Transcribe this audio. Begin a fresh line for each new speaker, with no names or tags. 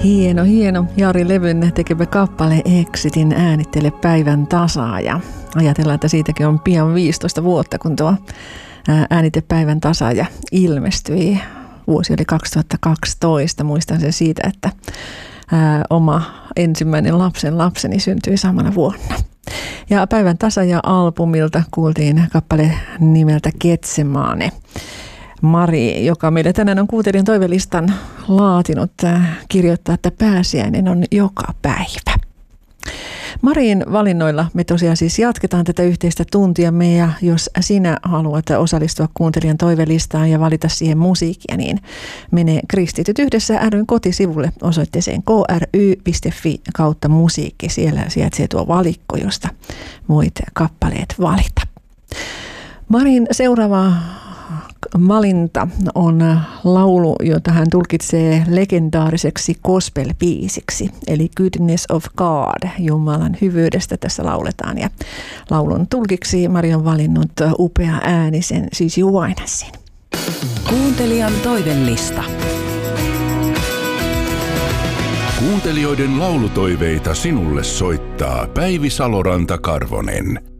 Hieno. Jari Levyn tekemä kappale Exitin äänittele Päivän tasaaja. Ajatellaan, että siitäkin on pian 15 vuotta, kun tuo äänite Päivän tasaaja ilmestyi. Vuosi oli 2012. Muistan sen siitä, että oma ensimmäinen lapseni syntyi samana vuonna. Ja Päivän tasaaja-albumilta kuultiin kappale nimeltä Getsemane. Mari, joka meille tänään on kuuntelijan toivelistan laatinut, kirjoittaa, että pääsiäinen on joka päivä. Marin valinnoilla me tosiaan siis jatketaan tätä yhteistä tuntiamme, ja jos sinä haluat osallistua kuuntelijan toivelistaan ja valita siihen musiikkia, niin mene Kristityt yhdessä ry:n kotisivulle osoitteeseen kry.fi/musiikki. Siellä sijaitsee tuo valikko, josta voit kappaleet valita. Marin seuraava valinta on laulu, jota hän tulkitsee legendaariseksi gospel-biisiksi, eli Goodness of God, Jumalan hyvyydestä tässä lauletaan. Ja laulun tulkiksi Mari on valinnut upea äänisen Susie Winesin.
Kuuntelijan toivelista.
Kuuntelijoiden laulutoiveita sinulle soittaa Päivi Saloranta-Karvonen.